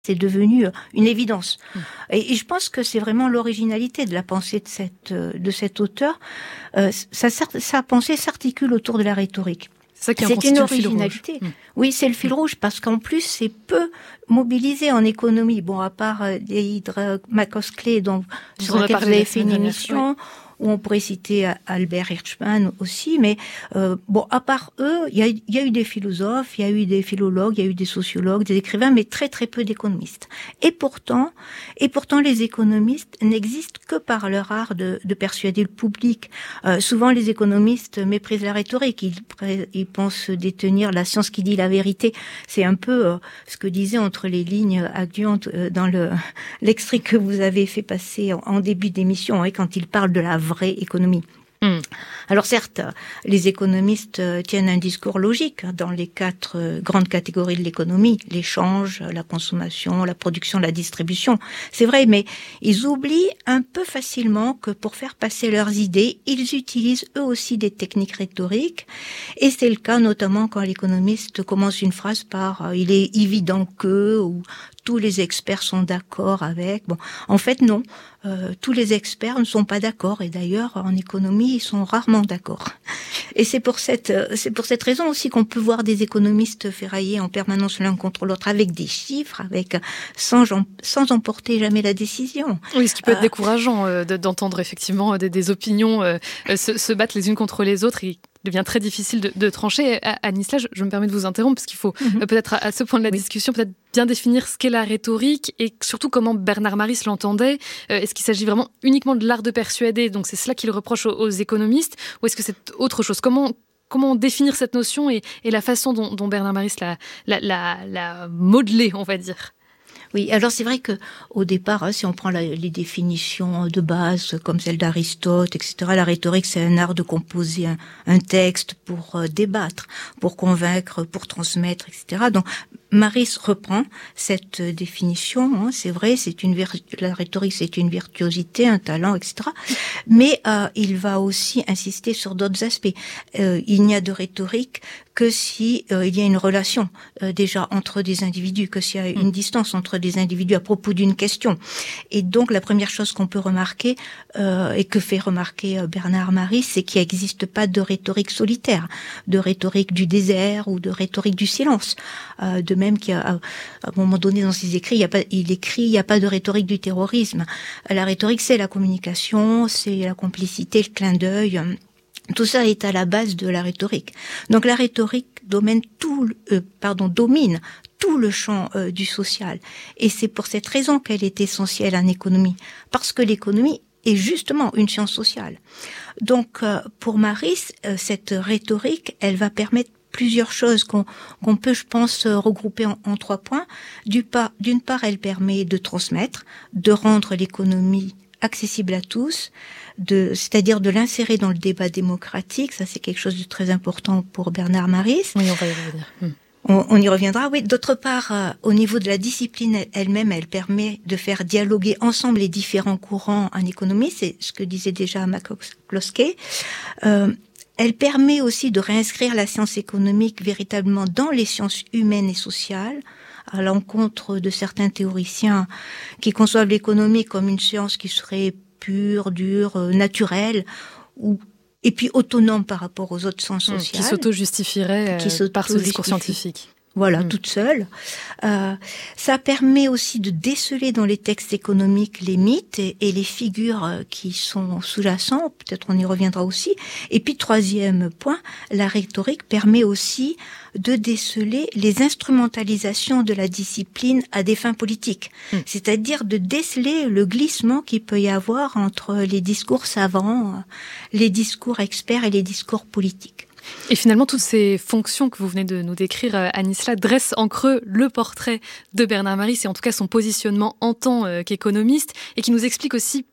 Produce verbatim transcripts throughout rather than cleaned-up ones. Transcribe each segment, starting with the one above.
C'est devenu une évidence. Mmh. Et, et je pense que c'est vraiment l'originalité de la pensée de, cette, de cet auteur. Euh, sa, sa pensée s'articule autour de la rhétorique. C'est ça qui c'est une originalité. Mmh. Oui, c'est le fil mmh. rouge parce qu'en plus, c'est peu mobilisé en économie. Bon, à part euh, Deirdre McCloskey, dont, sur laquelle vous avez fait une émission, oui. où on pourrait citer Albert Hirschman aussi, mais euh, bon, à part eux, il y a, y a eu des philosophes, il y a eu des philologues, il y a eu des sociologues, des écrivains, mais très très peu d'économistes. Et pourtant, et pourtant, les économistes n'existent que par leur art de, de persuader le public. Euh, souvent, les économistes méprisent la rhétorique. Ils, ils pensent détenir la science qui dit la vérité. C'est un peu euh, ce que disait entre les lignes adjointes euh, dans le l'extrait que vous avez fait passer en, en début d'émission, hein, quand il parle de la vraie économie. Mmh. Alors certes, les économistes tiennent un discours logique dans les quatre grandes catégories de l'économie, l'échange, la consommation, la production, la distribution. C'est vrai, mais ils oublient un peu facilement que pour faire passer leurs idées, ils utilisent eux aussi des techniques rhétoriques. Et c'est le cas notamment quand l'économiste commence une phrase par « il est évident que » ou « tous les experts sont d'accord avec ». Bon, en fait, non. Euh, tous les experts ne sont pas d'accord. Et d'ailleurs, en économie, ils sont rarement d'accord. Et c'est pour cette, c'est pour cette raison aussi qu'on peut voir des économistes ferrailler en permanence l'un contre l'autre avec des chiffres, avec, sans, sans emporter jamais la décision. Oui, ce qui peut être euh, décourageant euh, d'entendre effectivement des, des opinions euh, se, se battre les unes contre les autres et devient très difficile de, de trancher. Anisla, je, je me permets de vous interrompre parce qu'il faut mm-hmm. peut-être à, à ce point de la oui. discussion peut-être bien définir ce qu'est la rhétorique et surtout comment Bernard Maris l'entendait. Euh, est-ce qu'il s'agit vraiment uniquement de l'art de persuader, donc c'est cela qu'il reproche aux, aux économistes, ou est-ce que c'est autre chose? Comment Comment définir cette notion et, et la façon dont, dont Bernard Maris l'a, l'a, l'a, l'a modelée, on va dire? Oui, alors c'est vrai que au départ, hein, si on prend la, les définitions de base comme celle d'Aristote, et cetera, la rhétorique, c'est un art de composer un, un texte pour euh, débattre, pour convaincre, pour transmettre, et cetera. Donc Maris reprend cette définition. Hein, c'est vrai, c'est une vir- la rhétorique, c'est une virtuosité, un talent, et cetera. Mais euh, il va aussi insister sur d'autres aspects. Euh, il n'y a de rhétorique que si euh, il y a une relation euh, déjà entre des individus, que s'il y a une mmh. distance entre des individus à propos d'une question. Et donc la première chose qu'on peut remarquer euh, et que fait remarquer euh, Bernard Maris, c'est qu'il n'existe pas de rhétorique solitaire, de rhétorique du désert ou de rhétorique du silence. Euh, de même qu'à à un moment donné dans ses écrits, il, y a pas, il écrit il n'y a pas de rhétorique du terrorisme. La rhétorique, c'est la communication, c'est la complicité, le clin d'œil. Tout ça est à la base de la rhétorique. Donc la rhétorique domine tout, euh, pardon, domine tout le champ euh, du social. Et c'est pour cette raison qu'elle est essentielle en économie. Parce que l'économie est justement une science sociale. Donc euh, pour Maris, euh, cette rhétorique, elle va permettre plusieurs choses qu'on, qu'on peut, je pense, regrouper en, en trois points. Du part, d'une part, elle permet de transmettre, de rendre l'économie accessible à tous, de, c'est-à-dire de l'insérer dans le débat démocratique. Ça, c'est quelque chose de très important pour Bernard Maris. Oui, on va y revenir. Hum. On, on y reviendra. Oui. D'autre part, euh, au niveau de la discipline elle-même, elle permet de faire dialoguer ensemble les différents courants en économie. C'est ce que disait déjà McCloskey. Euh, Elle permet aussi de réinscrire la science économique véritablement dans les sciences humaines et sociales, à l'encontre de certains théoriciens qui conçoivent l'économie comme une science qui serait pure, dure, naturelle, ou et puis autonome par rapport aux autres sciences sociales. Qui s'auto-justifierait qui s'auto-justifie. par ce discours scientifique. Voilà, mmh. toute seule. Euh, ça permet aussi de déceler dans les textes économiques les mythes et, et les figures qui sont sous-jacents. Peut-être on y reviendra aussi. Et puis, troisième point, la rhétorique permet aussi de déceler les instrumentalisations de la discipline à des fins politiques. Mmh. C'est-à-dire de déceler le glissement qu'il peut y avoir entre les discours savants, les discours experts et les discours politiques. Et finalement, toutes ces fonctions que vous venez de nous décrire, Anisla, dressent en creux le portrait de Bernard Maris et en tout cas son positionnement en tant qu'économiste et qui nous explique aussi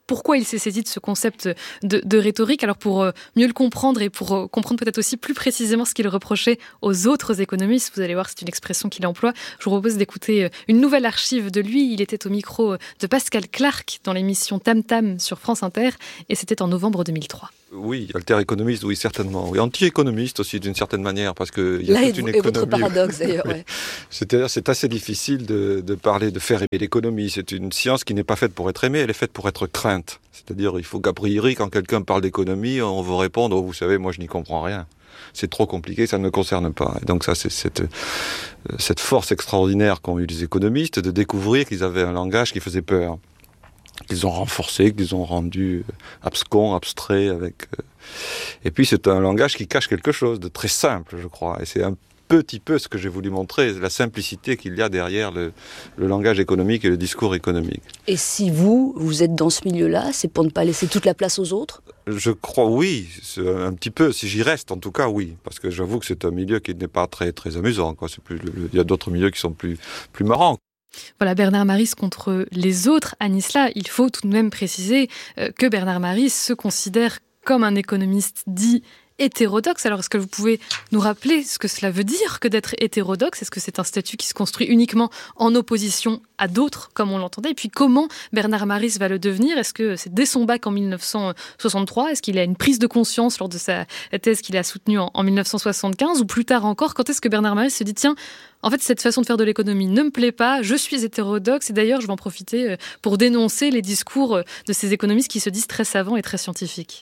pourquoi il s'est saisi de ce concept de, de rhétorique. Alors pour euh, mieux le comprendre et pour euh, comprendre peut-être aussi plus précisément ce qu'il reprochait aux autres économistes, vous allez voir, c'est une expression qu'il emploie. Je vous propose d'écouter euh, une nouvelle archive de lui. Il était au micro de Pascal Clark dans l'émission Tam Tam sur France Inter et c'était en novembre deux mille trois. Oui, alter-économiste, oui, certainement. Oui, anti-économiste aussi, d'une certaine manière, parce qu'il y a Là toute est, une est économie. votre paradoxe, d'ailleurs. Oui. Ouais. C'est-à-dire, c'est assez difficile de, de parler, de faire aimer l'économie. C'est une science qui n'est pas faite pour être aimée, elle est faite pour être crainte. C'est-à-dire, il faut qu'a priori, quand quelqu'un parle d'économie, on va répondre, oh, vous savez, moi, je n'y comprends rien. C'est trop compliqué, ça ne me concerne pas. Et donc ça, c'est cette, cette force extraordinaire qu'ont eu les économistes de découvrir qu'ils avaient un langage qui faisait peur, qu'ils ont renforcé, qu'ils ont rendu abscons, abstraits. Avec, euh... Et puis c'est un langage qui cache quelque chose de très simple, je crois. Et c'est un petit peu ce que j'ai voulu montrer, la simplicité qu'il y a derrière le, le langage économique et le discours économique. Et si vous, vous êtes dans ce milieu-là, c'est pour ne pas laisser toute la place aux autres ? Je crois, oui, c'est un petit peu. Si j'y reste, en tout cas, oui. Parce que j'avoue que c'est un milieu qui n'est pas très, très amusant, quoi. C'est plus, le, il y a d'autres milieux qui sont plus, plus marrants. Voilà, Bernard Maris contre les autres. À Nisla, il faut tout de même préciser que Bernard Maris se considère comme un économiste dit hétérodoxe. Alors, est-ce que vous pouvez nous rappeler ce que cela veut dire que d'être hétérodoxe ? Est-ce que c'est un statut qui se construit uniquement en opposition à d'autres, comme on l'entendait ? Et puis, comment Bernard Maris va le devenir ? Est-ce que c'est dès son bac en dix-neuf cent soixante-trois ? Est-ce qu'il a une prise de conscience lors de sa thèse qu'il a soutenue en dix-neuf cent soixante-quinze ? Ou plus tard encore, quand est-ce que Bernard Maris se dit « Tiens, en fait, cette façon de faire de l'économie ne me plaît pas, je suis hétérodoxe » et d'ailleurs, je vais en profiter pour dénoncer les discours de ces économistes qui se disent très savants et très scientifiques.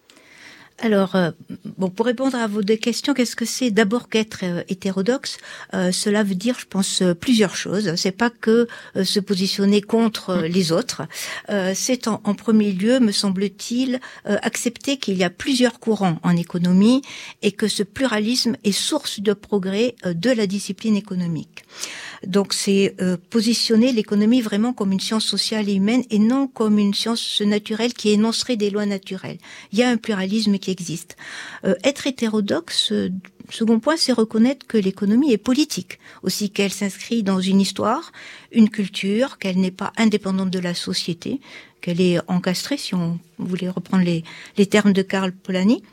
Alors, euh, bon, pour répondre à vos deux questions, qu'est-ce que c'est d'abord qu'être euh, hétérodoxe ? euh, Cela veut dire, je pense, euh, plusieurs choses. C'est pas que euh, se positionner contre euh, les autres. Euh, c'est en, en premier lieu, me semble-t-il, euh, accepter qu'il y a plusieurs courants en économie et que ce pluralisme est source de progrès euh, de la discipline économique. Donc c'est euh, positionner l'économie vraiment comme une science sociale et humaine et non comme une science naturelle qui énoncerait des lois naturelles. Il y a un pluralisme qui existe. Euh, être hétérodoxe, euh, second point, c'est reconnaître que l'économie est politique, aussi qu'elle s'inscrit dans une histoire, une culture, qu'elle n'est pas indépendante de la société, qu'elle est encastrée, si on voulait reprendre les, les termes de Karl Polanyi.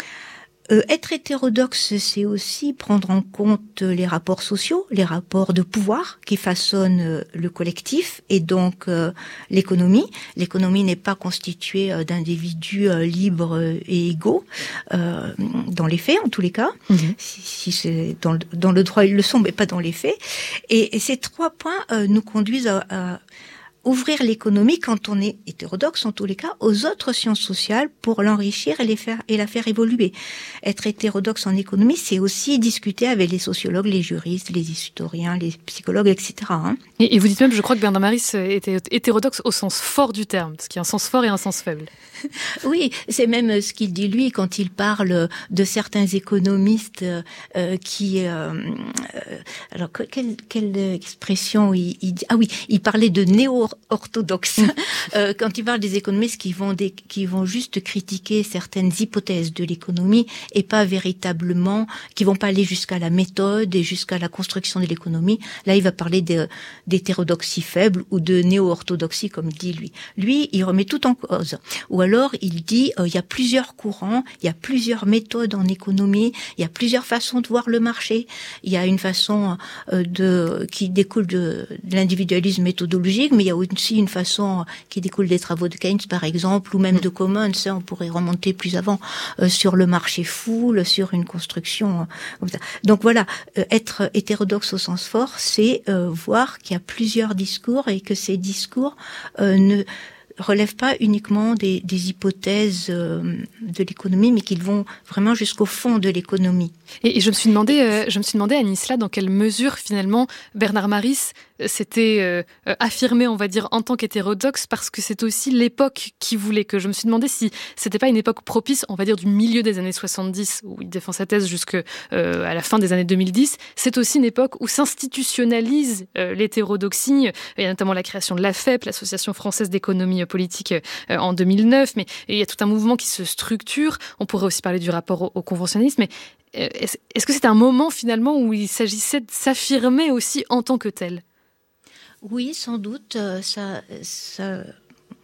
Euh, être hétérodoxe, c'est aussi prendre en compte les rapports sociaux, les rapports de pouvoir qui façonnent euh, le collectif et donc euh, l'économie. L'économie n'est pas constituée euh, d'individus euh, libres et égaux, euh, dans les faits en tous les cas. Mmh. Si, si c'est dans le, dans le droit ils le sont, mais pas dans les faits. Et, et ces trois points euh, nous conduisent à, à ouvrir l'économie, quand on est hétérodoxe en tous les cas, aux autres sciences sociales pour l'enrichir et, les faire, et la faire évoluer. Être hétérodoxe en économie, c'est aussi discuter avec les sociologues, les juristes, les historiens, les psychologues, et cetera. Hein. Et, et vous dites même, je crois que Bernard Maris était hétérodoxe au sens fort du terme, parce qu'il y a un sens fort et un sens faible. Oui, c'est même ce qu'il dit lui quand il parle de certains économistes euh, qui... Euh, euh, alors, quelle, quelle expression il, il dit ? Ah oui, il parlait de néo-orthodoxes. euh, quand il parle des économistes qui vont, des, qui vont juste critiquer certaines hypothèses de l'économie et pas véritablement, qui vont pas aller jusqu'à la méthode et jusqu'à la construction de l'économie. Là, il va parler de, d'hétérodoxie faible ou de néo-orthodoxie, comme dit lui. Lui, il remet tout en cause. Ou alors, Alors, il dit, euh, il y a plusieurs courants, il y a plusieurs méthodes en économie, il y a plusieurs façons de voir le marché. Il y a une façon euh, de qui découle de, de l'individualisme méthodologique, mais il y a aussi une façon qui découle des travaux de Keynes, par exemple, ou même de Commons. Ça, on pourrait remonter plus avant euh, sur le marché foule, sur une construction euh, comme ça. Donc voilà, euh, être hétérodoxe au sens fort, c'est euh, voir qu'il y a plusieurs discours et que ces discours euh, ne relèvent pas uniquement des, des hypothèses euh, de l'économie, mais qu'ils vont vraiment jusqu'au fond de l'économie. Et, et je me suis demandé, euh, je me suis demandé à Nisla dans quelle mesure finalement Bernard Maris s'était euh, affirmé, on va dire, en tant qu'hétérodoxe, parce que c'est aussi l'époque qui voulait que. Je me suis demandé si c'était pas une époque propice, on va dire, du milieu des années soixante-dix, où il défend sa thèse jusqu'à euh, la fin des années deux mille dix. C'est aussi une époque où s'institutionnalise euh, l'hétérodoxie. Il y a notamment la création de l'A F E P, l'Association française d'économie politique, euh, en deux mille neuf, mais il y a tout un mouvement qui se structure. On pourrait aussi parler du rapport au, au conventionnisme, mais euh, est-ce, est-ce que c'est un moment finalement où il s'agissait de s'affirmer aussi en tant que tel ? Oui, sans doute. Ça, ça,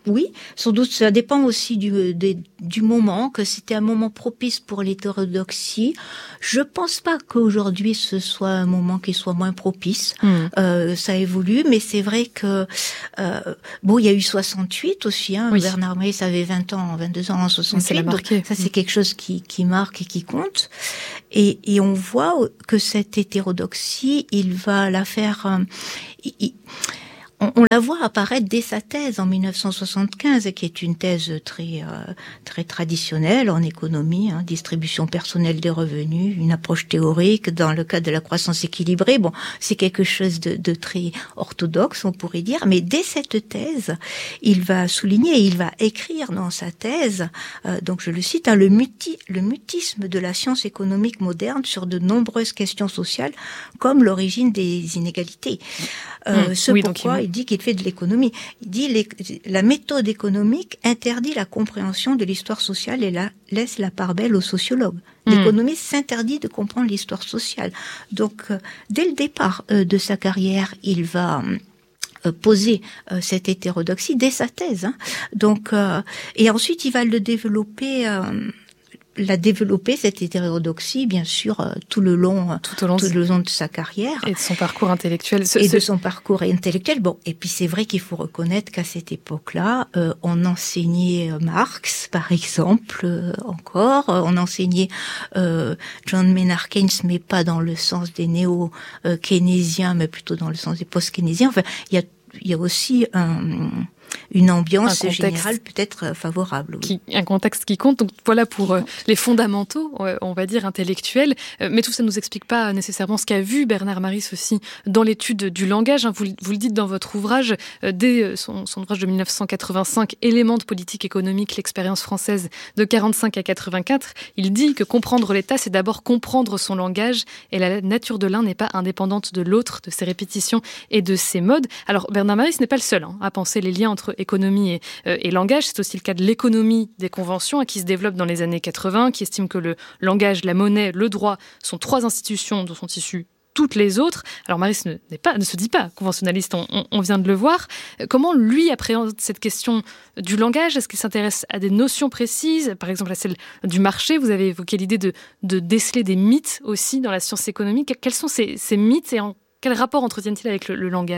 Oui, sans doute, ça dépend aussi du, des, du moment, que c'était un moment propice pour l'hétérodoxie. Je pense pas qu'aujourd'hui ce soit un moment qui soit moins propice. Mmh. Euh, ça évolue, mais c'est vrai que euh, bon, il y a eu soixante-huit aussi. Hein, oui. Bernard Maris avait vingt ans, vingt-deux ans en soixante-huit. Donc ça, c'est mmh. quelque chose qui, qui marque et qui compte. Et, et on voit que cette hétérodoxie, il va la faire. Euh, il, On, on la voit apparaître dès sa thèse en mille neuf cent soixante-quinze, qui est une thèse très euh, très traditionnelle en économie, hein, distribution personnelle des revenus, une approche théorique dans le cadre de la croissance équilibrée. Bon, c'est quelque chose de, de très orthodoxe, on pourrait dire, mais dès cette thèse, il va souligner, il va écrire dans sa thèse, euh, donc je le cite, hein, le, muti, le mutisme de la science économique moderne sur de nombreuses questions sociales, comme l'origine des inégalités. Euh, mmh, ce oui, pourquoi donc il... il dit qu'il fait de l'économie. Il dit les, la méthode économique interdit la compréhension de l'histoire sociale et la, laisse la part belle aux sociologues. Mmh. L'économie s'interdit de comprendre l'histoire sociale. Donc, euh, dès le départ euh, de sa carrière, il va euh, poser euh, cette hétérodoxie dès sa thèse. Hein. Donc, euh, et ensuite, il va le développer... Euh, l'a développé, cette hétérodoxie, bien sûr, euh, tout le long, tout, au long, tout le long de sa carrière. Et de son parcours intellectuel. Ce, et ce... de son parcours intellectuel. Bon, et puis c'est vrai qu'il faut reconnaître qu'à cette époque-là, euh, on enseignait Marx, par exemple, euh, encore. On enseignait euh, John Maynard Keynes, mais pas dans le sens des néo-keynésiens, mais plutôt dans le sens des post-keynésiens. Enfin, il y a, il y a aussi un... une ambiance générale peut-être favorable. Oui. Qui, un contexte qui compte. Donc voilà pour euh, les fondamentaux, on va dire intellectuels. Euh, mais tout ça ne nous explique pas nécessairement ce qu'a vu Bernard Maris aussi dans l'étude du langage. Hein. Vous, vous le dites dans votre ouvrage, euh, dès son, son ouvrage de mille neuf cent quatre-vingt-cinq, Éléments de politique économique, l'expérience française de quarante-cinq à quatre-vingt-quatre, il dit que comprendre l'État, c'est d'abord comprendre son langage et la nature de l'un n'est pas indépendante de l'autre, de ses répétitions et de ses modes. Alors Bernard Maris n'est pas le seul hein, à penser les liens entre économie et, euh, et langage. C'est aussi le cas de l'économie des conventions hein, qui se développe dans les années quatre-vingts, qui estime que le langage, la monnaie, le droit sont trois institutions dont sont issues toutes les autres. Alors Maris ne, n'est pas, ne se dit pas conventionnaliste, on, on, on vient de le voir. Comment lui appréhende cette question du langage ? Est-ce qu'il s'intéresse à des notions précises, par exemple à celle du marché ? Vous avez évoqué l'idée de, de déceler des mythes aussi dans la science économique. Quels sont ces, ces mythes et en, quel rapport entretiennent-ils avec le, le langage ?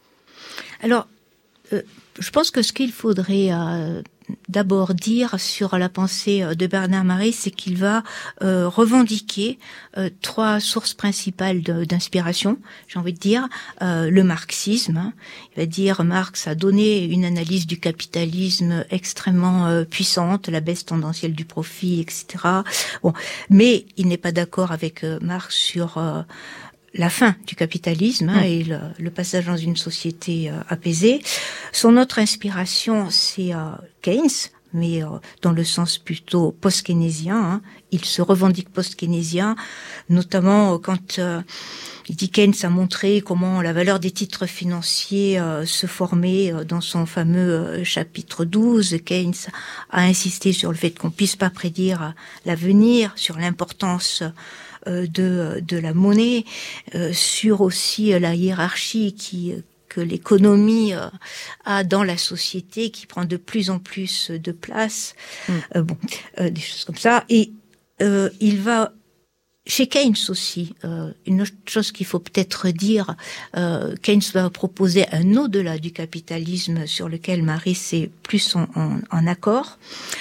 Alors, euh, je pense que ce qu'il faudrait euh, d'abord dire sur la pensée de Bernard Maris, c'est qu'il va euh, revendiquer euh, trois sources principales de, d'inspiration, j'ai envie de dire. Euh, le marxisme, hein. Il va dire Marx a donné une analyse du capitalisme extrêmement euh, puissante, la baisse tendancielle du profit, et cetera. Bon, mais il n'est pas d'accord avec euh, Marx sur... Euh, la fin du capitalisme hein, mmh. et le, le passage dans une société euh, apaisée. Son autre inspiration, c'est euh, Keynes, mais euh, dans le sens plutôt post-keynésien. Hein. Il se revendique post-keynésien, notamment euh, quand euh, il dit Keynes a montré comment la valeur des titres financiers euh, se formait euh, dans son fameux euh, chapitre douze. Keynes a insisté sur le fait qu'on puisse pas prédire euh, l'avenir, sur l'importance euh, de, de la monnaie, euh, sur aussi euh, la hiérarchie qui que l'économie euh, a dans la société, qui prend de plus en plus de place, mmh. euh, bon, euh, des choses comme ça. Et euh, il va chez Keynes aussi, euh, une autre chose qu'il faut peut-être dire, euh, Keynes va proposer un au-delà du capitalisme sur lequel Maris est plus en, en, en accord.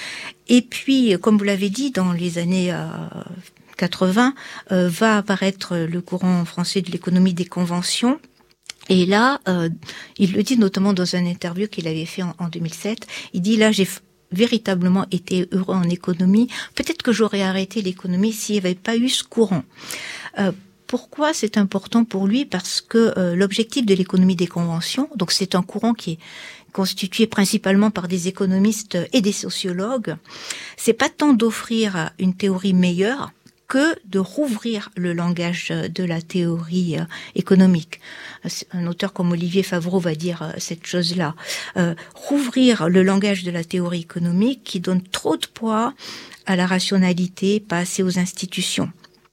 Et puis, comme vous l'avez dit, dans les années euh, quatre-vingts, euh, va apparaître le courant français de l'économie des conventions. Et là, euh, il le dit notamment dans une interview qu'il avait fait en, en deux mille sept, il dit là, j'ai f- véritablement été heureux en économie. Peut-être que j'aurais arrêté l'économie s'il n'y avait pas eu ce courant. Euh, pourquoi c'est important pour lui ? Parce que euh, l'objectif de l'économie des conventions, donc c'est un courant qui est constitué principalement par des économistes et des sociologues, c'est pas tant d'offrir une théorie meilleure que de rouvrir le langage de la théorie euh, économique. Un auteur comme Olivier Favreau va dire euh, cette chose-là. Euh, rouvrir le langage de la théorie économique qui donne trop de poids à la rationalité, pas assez aux institutions.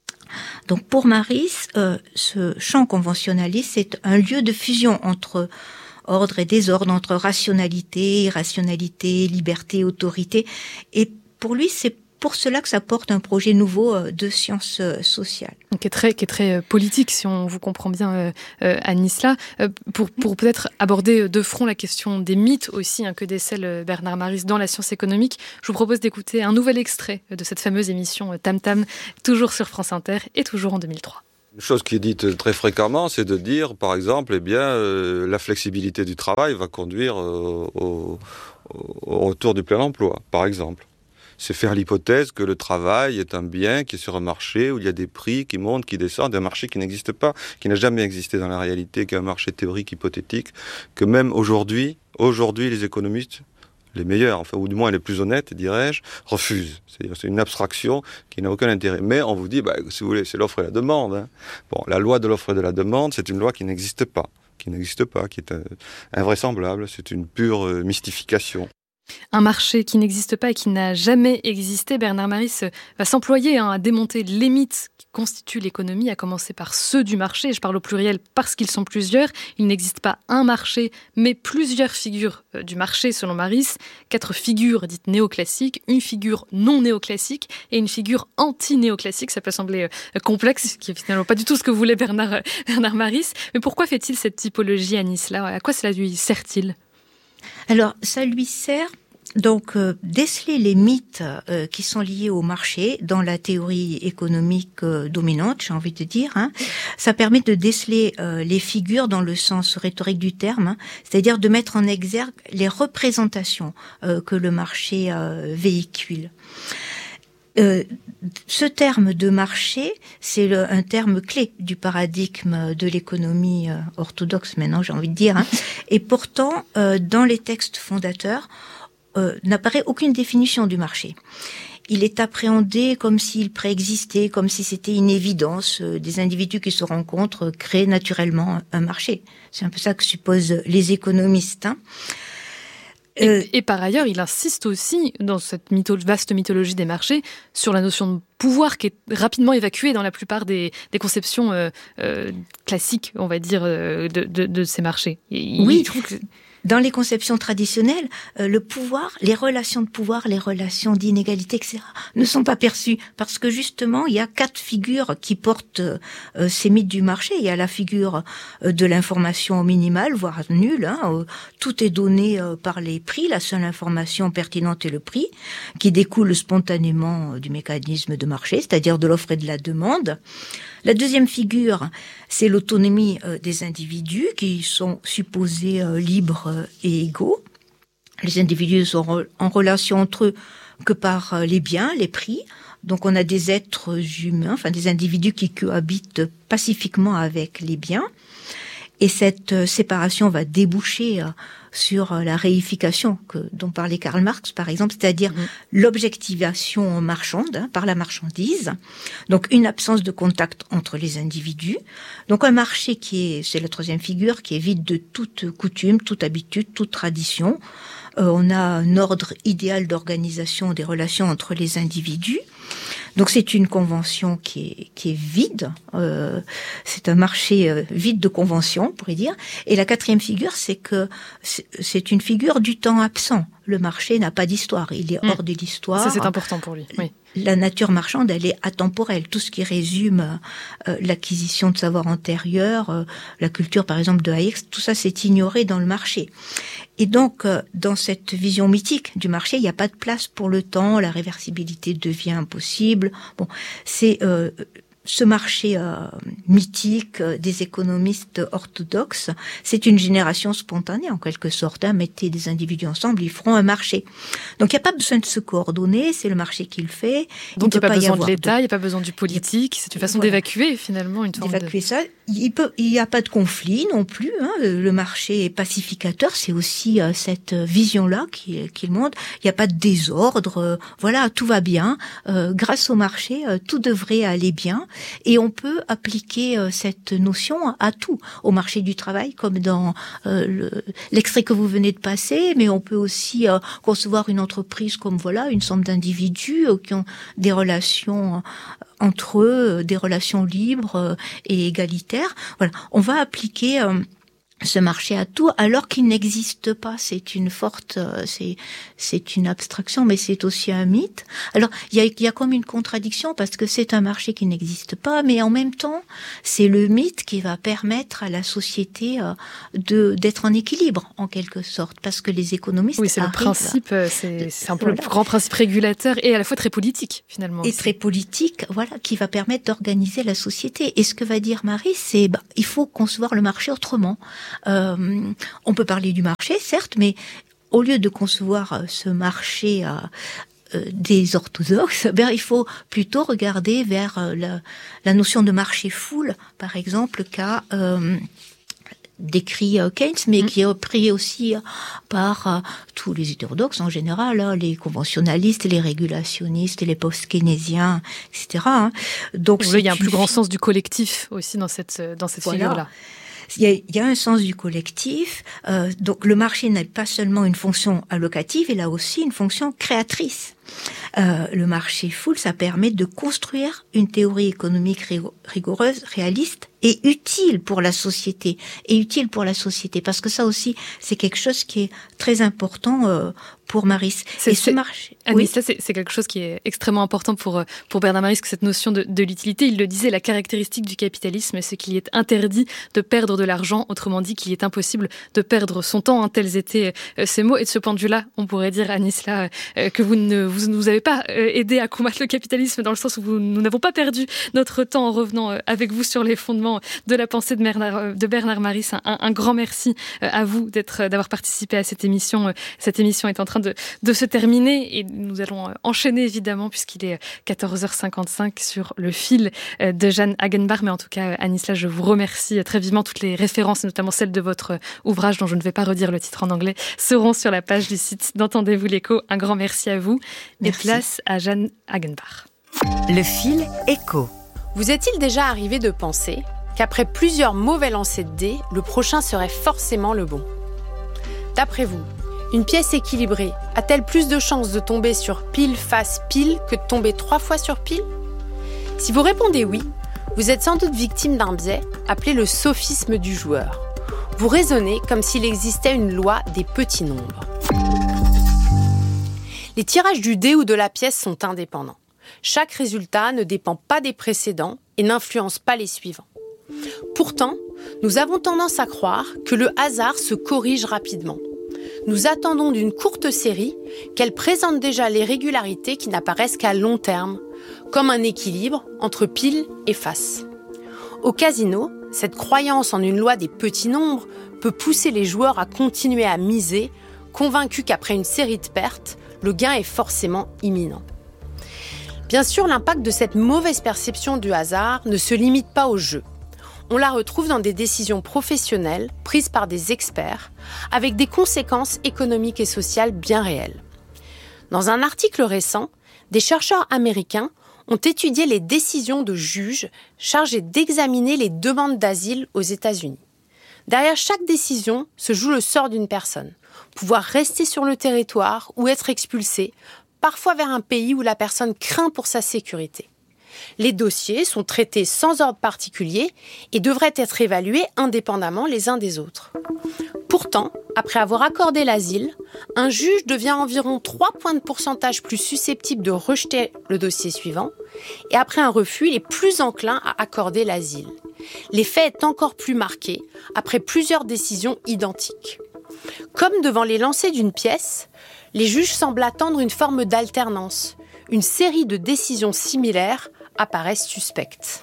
Donc pour Maris, euh, ce champ conventionnaliste, c'est un lieu de fusion entre ordre et désordre, entre rationalité, irrationalité, liberté, autorité. Et pour lui, c'est pour cela que ça porte un projet nouveau de sciences sociales. Qui est très, qui est très politique, si on vous comprend bien, euh, euh, Anisla. Euh, pour, pour peut-être aborder de front la question des mythes aussi, hein, que décèle Bernard Maris dans la science économique, je vous propose d'écouter un nouvel extrait de cette fameuse émission Tam Tam, toujours sur France Inter et toujours en deux mille trois. Une chose qui est dite très fréquemment, c'est de dire, par exemple, eh bien, euh, la flexibilité du travail va conduire euh, au, au retour du plein emploi, par exemple. C'est faire l'hypothèse que le travail est un bien qui est sur un marché où il y a des prix qui montent, qui descendent, un marché qui n'existe pas, qui n'a jamais existé dans la réalité, qui est un marché théorique, hypothétique, que même aujourd'hui, aujourd'hui les économistes, les meilleurs, enfin, ou du moins les plus honnêtes, dirais-je, refusent. C'est-à-dire c'est une abstraction qui n'a aucun intérêt. Mais on vous dit, bah, si vous voulez, c'est l'offre et la demande. Hein. Bon, la loi de l'offre et de la demande, c'est une loi qui n'existe pas, qui n'existe pas, qui est euh, invraisemblable, c'est une pure euh, mystification. Un marché qui n'existe pas et qui n'a jamais existé. Bernard Maris va s'employer hein, à démonter les mythes qui constituent l'économie, à commencer par ceux du marché. Je parle au pluriel parce qu'ils sont plusieurs. Il n'existe pas un marché, mais plusieurs figures du marché, selon Maris. Quatre figures dites néoclassiques, une figure non néoclassique et une figure anti-néoclassique. Ça peut sembler complexe, qui est finalement pas du tout ce que voulait Bernard, Bernard Maris. Mais pourquoi fait-il cette typologie, Anisla ? À quoi cela lui sert-il ? Alors, ça lui sert donc euh, déceler les mythes euh, qui sont liés au marché dans la théorie économique euh, dominante, j'ai envie de dire. Hein. Ça permet de déceler euh, les figures dans le sens rhétorique du terme, hein, c'est-à-dire de mettre en exergue les représentations euh, que le marché euh, véhicule. Euh, ce terme de marché, c'est le, un terme clé du paradigme de l'économie euh, orthodoxe, maintenant j'ai envie de dire. Hein. Et pourtant, euh, dans les textes fondateurs, euh, n'apparaît aucune définition du marché. Il est appréhendé comme s'il préexistait, comme si c'était une évidence. Euh, des individus qui se rencontrent créent naturellement un marché. C'est un peu ça que supposent les économistes. Hein. Et, euh, et par ailleurs, il insiste aussi, dans cette mytho- vaste mythologie des marchés, sur la notion de pouvoir qui est rapidement évacuée dans la plupart des, des conceptions euh, euh, classiques, on va dire, euh, de, de, de ces marchés. Et oui, il trouve que... Dans les conceptions traditionnelles, euh, le pouvoir, les relations de pouvoir, les relations d'inégalité, et cetera, ne sont pas perçues parce que justement, il y a quatre figures qui portent euh, ces mythes du marché. Il y a la figure euh, de l'information minimale, voire nulle. Hein, euh, tout est donné euh, par les prix. La seule information pertinente est le prix, qui découle spontanément euh, du mécanisme de marché, c'est-à-dire de l'offre et de la demande. La deuxième figure, c'est l'autonomie euh, des individus qui sont supposés euh, libres euh, et égaux. Les individus sont re- en relation entre eux que par euh, les biens, les prix. Donc on a des êtres humains, enfin des individus qui cohabitent pacifiquement avec les biens. Et cette euh, séparation va déboucher euh, sur euh, la réification que, dont parlait Karl Marx, par exemple, c'est-à-dire mmh. l'objectivation marchande hein, par la marchandise. Donc une absence de contact entre les individus. Donc un marché qui est, c'est la troisième figure, qui est vide de toute coutume, toute habitude, toute tradition. Euh, on a un ordre idéal d'organisation des relations entre les individus. Donc c'est une convention qui est, qui est vide, euh, c'est un marché euh, vide de convention, on pourrait dire. Et la quatrième figure, c'est que c'est, c'est une figure du temps absent. Le marché n'a pas d'histoire, il est mmh. hors de l'histoire. Ça c'est important pour lui, oui. La nature marchande, elle est atemporelle. Tout ce qui résume euh, l'acquisition de savoir antérieur, euh, la culture par exemple de Hayek, tout ça c'est ignoré dans le marché. Et donc, euh, dans cette vision mythique du marché, il n'y a pas de place pour le temps, la réversibilité devient impossible. Bon, c'est euh, ce marché euh, mythique euh, des économistes orthodoxes, c'est une génération spontanée en quelque sorte. Hein, mettez des individus ensemble, ils feront un marché. Donc il n'y a pas besoin de se coordonner, c'est le marché qui le fait. Donc il n'y a pas, pas besoin de l'État, il de... n'y a pas besoin du politique, c'est une façon voilà. d'évacuer finalement une forme d'évacuer de... ça. Il peut, il n'y a pas de conflit non plus. Hein. Le marché est pacificateur, c'est aussi euh, cette vision-là qui, qui le montre. Il n'y a pas de désordre. Euh, voilà, tout va bien. Euh, grâce au marché, euh, tout devrait aller bien. Et on peut appliquer euh, cette notion à tout, au marché du travail, comme dans euh, le, l'extrait que vous venez de passer. Mais on peut aussi euh, concevoir une entreprise comme voilà une somme d'individus euh, qui ont des relations. Euh, entre eux, des relations libres et égalitaires. Voilà, on va appliquer euh, ce marché à tout, alors qu'il n'existe pas. C'est une forte, c'est c'est une abstraction, mais c'est aussi un mythe. Alors il y a il y a comme une contradiction parce que c'est un marché qui n'existe pas, mais en même temps c'est le mythe qui va permettre à la société de d'être en équilibre en quelque sorte, parce que les économistes oui c'est le principe, c'est c'est un peu voilà. le grand principe régulateur et à la fois très politique finalement. Et aussi. très politique, voilà, qui va permettre d'organiser la société. Et ce que va dire Marie, c'est bah, il faut concevoir le marché autrement. Euh, on peut parler du marché, certes, mais au lieu de concevoir ce marché euh, euh, des orthodoxes, ben, il faut plutôt regarder vers euh, la, la notion de marché foule, par exemple, qu'a euh, décrit euh, Keynes, mais mmh. qui est pris aussi euh, par euh, tous les hétérodoxes en général, hein, les conventionnalistes, les régulationnistes, les post-keynésiens, et cetera. Hein. Donc, oui, il y a un plus grand sens du collectif aussi dans cette, dans cette voilà. figure-là. Il y, a, il y a un sens du collectif, euh, donc le marché n'a pas seulement une fonction allocative, il a aussi une fonction créatrice. Euh, le marché foule, ça permet de construire une théorie économique rigoureuse, réaliste et utile pour la société. Et utile pour la société, parce que ça aussi, c'est quelque chose qui est très important euh, pour Maris. C'est, et ce marché... Annie, oui. ça, c'est, c'est quelque chose qui est extrêmement important pour, pour Bernard Maris, que cette notion de, de l'utilité. Il le disait, la caractéristique du capitalisme, c'est qu'il est interdit de perdre de l'argent, autrement dit qu'il est impossible de perdre son temps. Hein, tels étaient euh, ces mots. Et de ce point de vue-là, on pourrait dire, Anisla, euh, que vous ne vous nous avez pas euh, aidé à combattre le capitalisme, dans le sens où vous, nous n'avons pas perdu notre temps en revenant euh, avec vous sur les fondements de la pensée de Bernard, euh, de Bernard Maris. Un, un, un grand merci euh, à vous d'être, d'avoir participé à cette émission. Euh, cette émission est en train de, de se terminer et nous allons enchaîner évidemment puisqu'il est quatorze heures cinquante-cinq sur le fil de Jeanne Hagenbach. Mais en tout cas, Anisla, je vous remercie très vivement. Toutes les références, notamment celles de votre ouvrage dont je ne vais pas redire le titre en anglais, seront sur la page du site d'Entendez-vous l'écho. Un grand merci à vous. Merci. Et place à Jeanne Hagenbach. Le fil écho. Vous est-il déjà arrivé de penser qu'après plusieurs mauvais lancers de dés, le prochain serait forcément le bon ? D'après vous, une pièce équilibrée a-t-elle plus de chances de tomber sur pile, face, pile que de tomber trois fois sur pile ? Si vous répondez oui, vous êtes sans doute victime d'un biais appelé le sophisme du joueur. Vous raisonnez comme s'il existait une loi des petits nombres. Les tirages du dé ou de la pièce sont indépendants. Chaque résultat ne dépend pas des précédents et n'influence pas les suivants. Pourtant, nous avons tendance à croire que le hasard se corrige rapidement. Nous attendons d'une courte série qu'elle présente déjà les régularités qui n'apparaissent qu'à long terme, comme un équilibre entre pile et face. Au casino, cette croyance en une loi des petits nombres peut pousser les joueurs à continuer à miser, convaincus qu'après une série de pertes, le gain est forcément imminent. Bien sûr, l'impact de cette mauvaise perception du hasard ne se limite pas au jeu. On la retrouve dans des décisions professionnelles prises par des experts, avec des conséquences économiques et sociales bien réelles. Dans un article récent, des chercheurs américains ont étudié les décisions de juges chargés d'examiner les demandes d'asile aux États-Unis. Derrière chaque décision se joue le sort d'une personne, pouvoir rester sur le territoire ou être expulsée, parfois vers un pays où la personne craint pour sa sécurité. Les dossiers sont traités sans ordre particulier et devraient être évalués indépendamment les uns des autres. Pourtant, après avoir accordé l'asile, un juge devient environ trois points de pourcentage plus susceptible de rejeter le dossier suivant et après un refus, il est plus enclin à accorder l'asile. L'effet est encore plus marqué après plusieurs décisions identiques. Comme devant les lancers d'une pièce, les juges semblent attendre une forme d'alternance. Une série de décisions similaires apparaissent suspectes.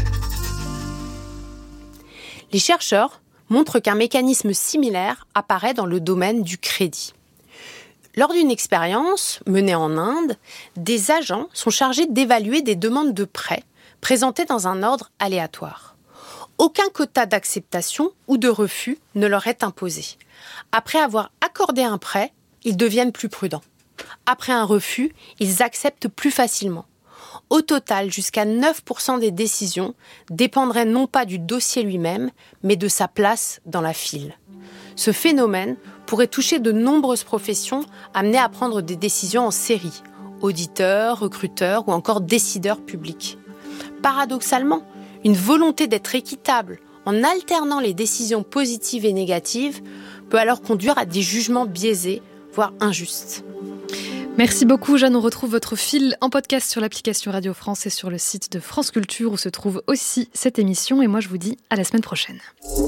Les chercheurs montrent qu'un mécanisme similaire apparaît dans le domaine du crédit. Lors d'une expérience menée en Inde, des agents sont chargés d'évaluer des demandes de prêts présentées dans un ordre aléatoire. Aucun quota d'acceptation ou de refus ne leur est imposé. Après avoir accordé un prêt, ils deviennent plus prudents. Après un refus, ils acceptent plus facilement. Au total, jusqu'à neuf pour cent des décisions dépendraient non pas du dossier lui-même, mais de sa place dans la file. Ce phénomène pourrait toucher de nombreuses professions amenées à prendre des décisions en série, auditeurs, recruteurs ou encore décideurs publics. Paradoxalement, une volonté d'être équitable en alternant les décisions positives et négatives, peut alors conduire à des jugements biaisés, voire injustes. Merci beaucoup Jeanne, on retrouve votre fil en podcast sur l'application Radio France et sur le site de France Culture où se trouve aussi cette émission. Et moi je vous dis à la semaine prochaine.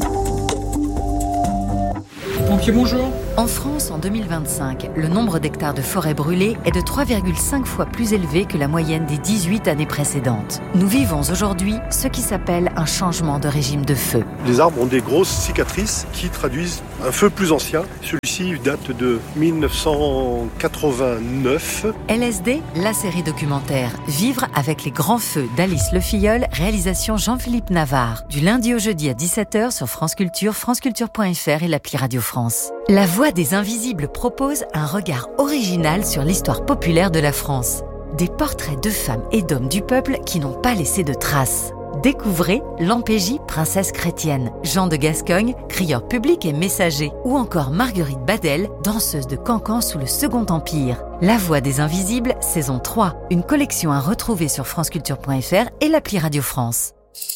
Pompiers, bonjour. En France, en deux mille vingt-cinq, le nombre d'hectares de forêts brûlées est de trois virgule cinq fois plus élevé que la moyenne des dix-huit années précédentes. Nous vivons aujourd'hui ce qui s'appelle un changement de régime de feu. Les arbres ont des grosses cicatrices qui traduisent un feu plus ancien. Celui-ci date de mille neuf cent quatre-vingt-neuf. L S D, la série documentaire Vivre avec les grands feux d'Alice Le Filleul, réalisation Jean-Philippe Navarre. Du lundi au jeudi à dix-sept heures sur France Culture, franceculture point f r et l'appli Radio France. La Voix des Invisibles propose un regard original sur l'histoire populaire de la France. Des portraits de femmes et d'hommes du peuple qui n'ont pas laissé de traces. Découvrez Lampégie, princesse chrétienne, Jean de Gascogne, crieur public et messager, ou encore Marguerite Badel, danseuse de cancan sous le Second Empire. La Voix des Invisibles, saison trois, une collection à retrouver sur franceculture point f r et l'appli Radio France.